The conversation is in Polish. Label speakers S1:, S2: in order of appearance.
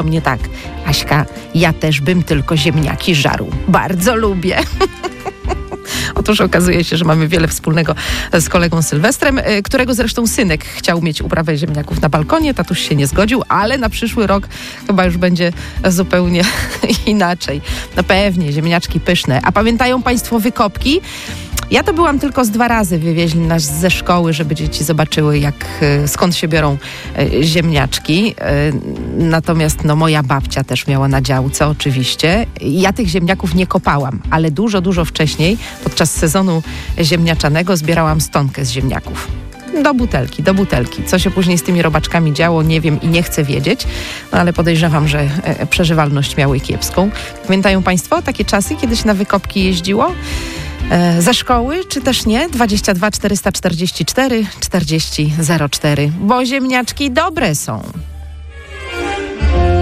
S1: mnie tak: Aśka, ja też bym tylko ziemniaki żarł. Bardzo lubię. Otóż okazuje się, że mamy wiele wspólnego z kolegą Sylwestrem, którego zresztą synek chciał mieć uprawę ziemniaków na balkonie. Tatuś się nie zgodził, ale na przyszły rok chyba już będzie zupełnie inaczej. No pewnie, ziemniaczki pyszne. A pamiętają państwo wykopki? Ja to byłam tylko z 2 razy. Wywieźli nas ze szkoły, żeby dzieci zobaczyły, skąd się biorą ziemniaczki. Natomiast moja babcia też miała na działce oczywiście. Ja tych ziemniaków nie kopałam, ale dużo, dużo wcześniej, podczas sezonu ziemniaczanego, zbierałam stonkę z ziemniaków. Do butelki. Co się później z tymi robaczkami działo, nie wiem i nie chcę wiedzieć, ale podejrzewam, że przeżywalność miały kiepską. Pamiętają państwo takie czasy, kiedy się na wykopki jeździło? Ze szkoły, czy też nie? 22 444 40 04, bo ziemniaczki dobre są.